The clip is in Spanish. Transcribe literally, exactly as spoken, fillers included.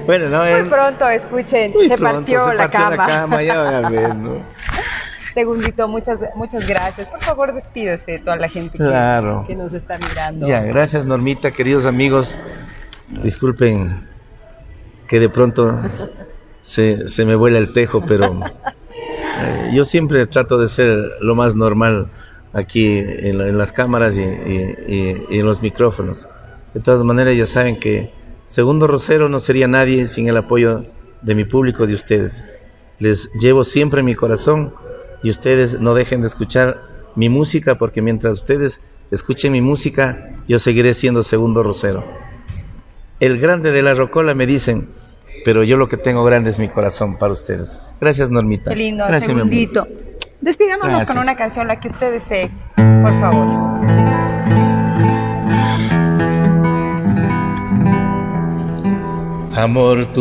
Bueno, no, Muy él, pronto, escuchen, muy se pronto, partió se la partió cama. la cama, ya van a ver, ¿no? Segundito, muchas, muchas gracias. Por favor, despídese de toda la gente que, Claro. que nos está mirando. Ya, gracias Normita, queridos amigos. Disculpen que de pronto se, se me vuela el tejo, pero eh, yo siempre trato de ser lo más normal aquí en, en las cámaras y, y, y, y en los micrófonos. De todas maneras, ya saben que Segundo Rosero no sería nadie sin el apoyo de mi público, de ustedes. Les llevo siempre en mi corazón y ustedes no dejen de escuchar mi música, porque mientras ustedes escuchen mi música, yo seguiré siendo Segundo Rosero. El grande de la rocola me dicen, pero yo lo que tengo grande es mi corazón para ustedes. Gracias, Normita. Qué lindo, Gracias, Segundito. Despidámonos Gracias. con una canción, la que usted desee, por favor. Amor, tú